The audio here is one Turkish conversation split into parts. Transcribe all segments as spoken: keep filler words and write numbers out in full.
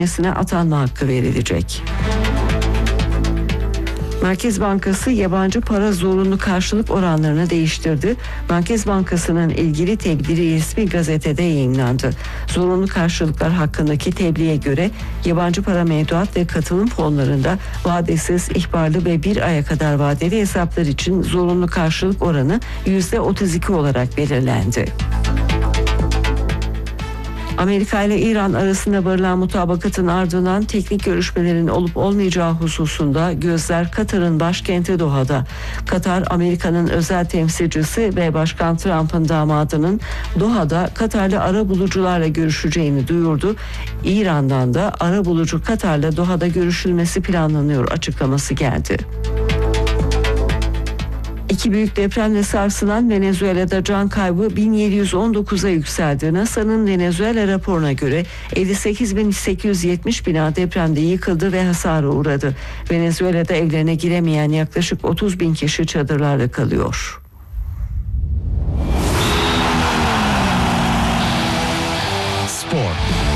atanma hakkı verilecek. Merkez Bankası yabancı para zorunlu karşılık oranlarını değiştirdi. Merkez Bankası'nın ilgili tedbiri resmi gazetede yayınlandı. Zorunlu karşılıklar hakkındaki tebliğe göre yabancı para mevduat ve katılım fonlarında vadesiz, ihbarlı ve bir aya kadar vadeli hesaplar için zorunlu karşılık oranı yüzde otuz iki olarak belirlendi. Amerika ile İran arasında varılan mutabakatın ardından teknik görüşmelerin olup olmayacağı hususunda gözler Katar'ın başkenti Doha'da. Katar, Amerika'nın özel temsilcisi ve Başkan Trump'ın damadının Doha'da Katarlı arabulucularla görüşeceğini duyurdu. İran'dan da arabulucu Katar'la Doha'da görüşülmesi planlanıyor açıklaması geldi. İki büyük depremle sarsılan Venezuela'da can kaybı bin yedi yüz on dokuza yükseldi. NASA'nın Venezuela raporuna göre elli sekiz bin sekiz yüz yetmiş bina depremde yıkıldı ve hasara uğradı. Venezuela'da evlerine giremeyen yaklaşık otuz bin kişi çadırlarda kalıyor. Spor.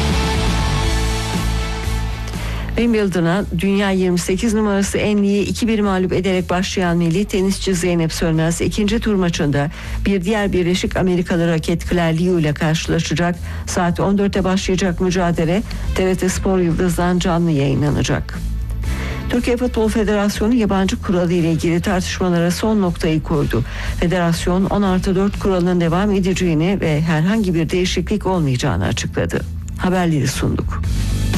Wimbledon'a dünya yirmi sekiz numarası Enli'yi iki bir mağlup ederek başlayan milli tenisçi Zeynep Sönmez ikinci tur maçında bir diğer Birleşik Amerikalı raket Claire Liu ile karşılaşacak. Saat on dörtte başlayacak mücadele T R T Spor Yıldız'dan canlı yayınlanacak. Türkiye Futbol Federasyonu yabancı kuralı ile ilgili tartışmalara son noktayı koydu. Federasyon on artı dört kuralının devam edeceğini ve herhangi bir değişiklik olmayacağını açıkladı. Haberleri sunduk.